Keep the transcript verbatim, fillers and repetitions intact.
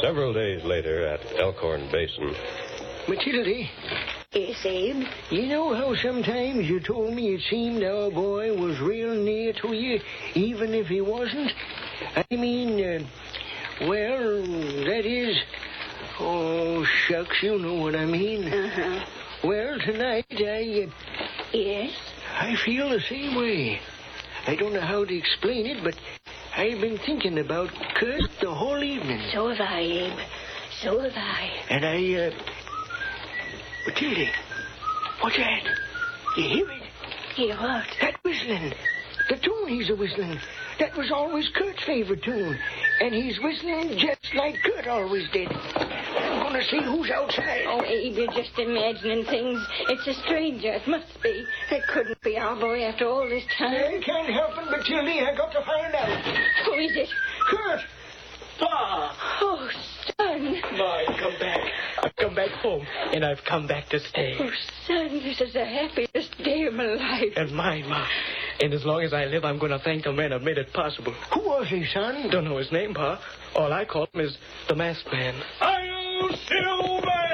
Several days later at Elkhorn Basin. Matilda. Yes, Abe? You know how sometimes you told me it seemed our boy was real near to you, even if he wasn't? I mean, uh, well, that is... Oh, shucks, you know what I mean. Uh-huh. Well, tonight I... Uh, yes? I feel the same way. I don't know how to explain it, but I've been thinking about Kurt the whole evening. So have I, Abe. So have I. And I, uh... Matilda, what's that? You hear it? Hear what? That whistling. The tune he's a whistling. That was always Kurt's favorite tune. And he's whistling just like Kurt always did. I'm going to see who's outside. Oh, Abe, you're just imagining things. It's a stranger. It must be. It couldn't be our boy after all this time. I can't help it, Matilda. I got to find out. Who is it? Kurt! Pa! Oh, son. Ma, I've come back. I've come back home, and I've come back to stay. Oh, son, this is the happiest day of my life. And mine, Ma. And as long as I live, I'm going to thank the man that made it possible. Who was he, son? Don't know his name, Pa. All I call him is the masked man. Hi-yo, Silver!